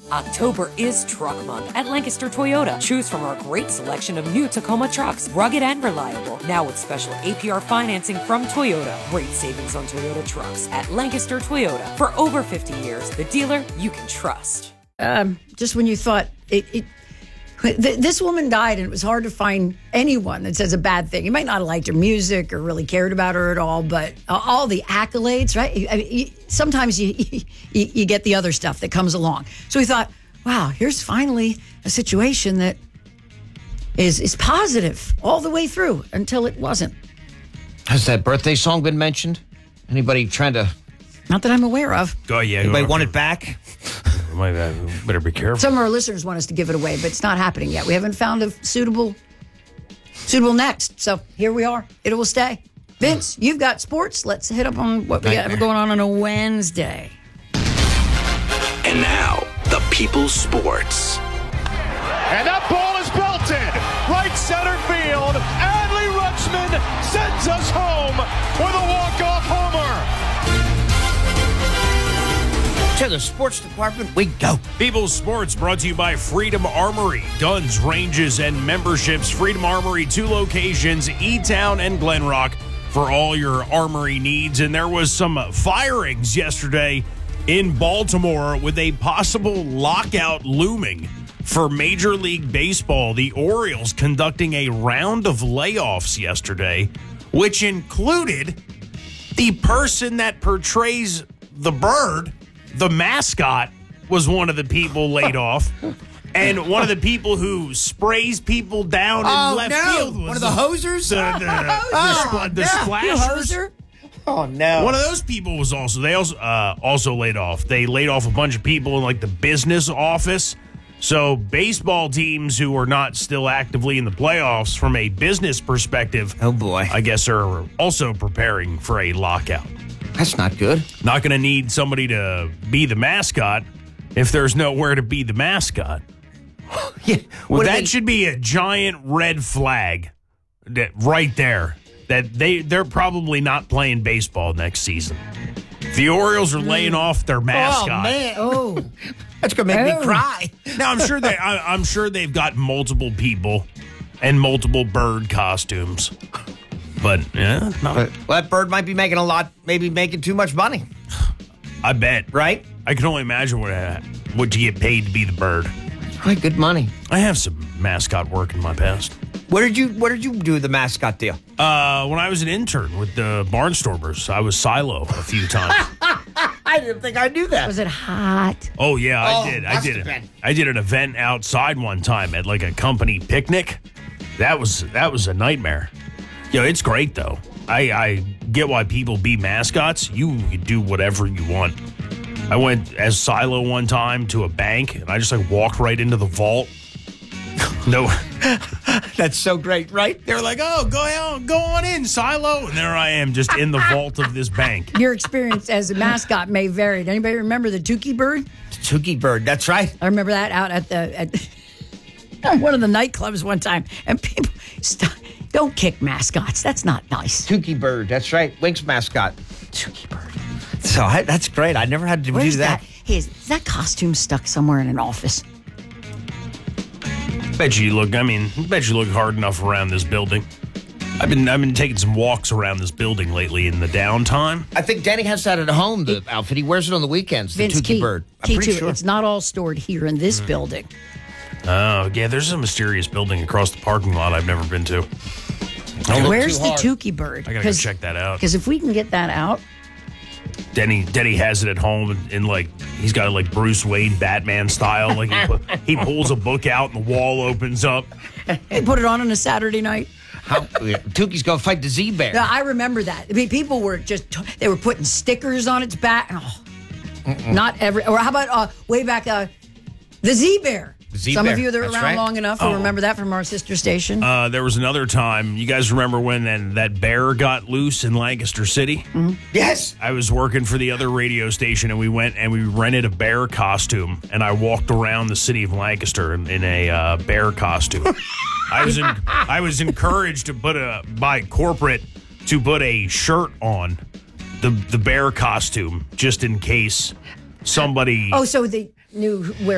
October is Truck Month at Lancaster Toyota. Choose from our great selection of new Tacoma trucks, rugged and reliable. Now with special APR financing from Toyota. Great savings on Toyota trucks at Lancaster Toyota. For over 50 years, the dealer you can trust. Just when you thought this woman died and it was hard to find anyone that says a bad thing. You might not have liked her music or really cared about her at all, but all the accolades, right? I mean, sometimes you get the other stuff that comes along. So we thought, wow, here's finally a situation that is positive all the way through until it wasn't. Has that birthday song been mentioned? Anybody trying to... Not that I'm aware of. Oh, yeah. Anybody want it back? Better be careful. Some of our listeners want us to give it away, but it's not happening yet. We haven't found a suitable next. So here we are. It will stay. Vince, you've got sports. Let's hit up on what we got going on a Wednesday. And now, the People's Sports. And that ball is belted. Right center field. Adley Rutschman sends us home with a walk-off homer. To the sports department we go. People's Sports brought to you by Freedom Armory. Guns, ranges, and memberships. Freedom Armory, 2 locations, E-Town and Glen Rock, for all your armory needs. And there was some firings yesterday in Baltimore with a possible lockout looming for Major League Baseball. The Orioles conducting a round of layoffs yesterday, which included the person that portrays the bird. The mascot was one of the people laid off. And one of the people who sprays people down in left field was one of the hosers? The splashers. Oh, no. One of those people was also laid off. They laid off a bunch of people in like the business office. So baseball teams who are not still actively in the playoffs from a business perspective, oh boy, I guess are also preparing for a lockout. That's not good. Not going to need somebody to be the mascot if there's nowhere to be the mascot. Yeah, well, that should be a giant red flag right there. That they're probably not playing baseball next season. The Orioles are laying off their mascot. Oh, man. Oh. That's going to make me cry. Now, I'm sure they've got multiple people and multiple bird costumes. But, yeah. Well, that bird might be making maybe making too much money. I bet. Right? I can only imagine what you get paid to be the bird. Right, good money. I have some mascot work in my past. Where did you do the mascot deal? When I was an intern with the Barnstormers, I was Silo a few times. I didn't think I knew that. Was it hot? Oh, yeah, I did. I did an event outside one time at like a company picnic. That was a nightmare. Yo, it's great, though. I get why people be mascots. You can do whatever you want. I went as Silo one time to a bank, and I just like walked right into the vault. No. That's so great, right? They were like, oh, go on in, Silo. And there I am, just in the vault of this bank. Your experience as a mascot may vary. Anybody remember the Tukey bird? The Tukey bird, that's right. I remember that out at one of the nightclubs one time. And people, don't kick mascots. That's not nice. Tukey bird, that's right. Wink's mascot. Tukey bird. So that's great. I never had to do that. Hey, is that costume stuck somewhere in an office? Bet you look hard enough around this building. I've been taking some walks around this building lately in the downtime. I think Danny has that at home, the outfit. He wears it on the weekends, the Tukey bird. I'm pretty sure. It's not all stored here in this building. Oh, yeah, there's a mysterious building across the parking lot I've never been to. Where's the Tukey bird? I gotta go check that out. Because if we can get that out. Denny has it at home, and like he's got it like Bruce Wayne Batman style. Like he pulls a book out and the wall opens up. He put it on a Saturday night. Tukey's gonna fight the Z-Bear. No, I remember that. I mean, people were they were putting stickers on its back. Oh, not every. Or how about way back the Z-Bear? Some of you that are around long enough will remember that from our sister station. There was another time. You guys remember when that bear got loose in Lancaster City? Mm-hmm. Yes. I was working for the other radio station, and we went and we rented a bear costume, and I walked around the city of Lancaster in a bear costume. I was encouraged by corporate to put a shirt on the bear costume just in case somebody. Oh, so they knew where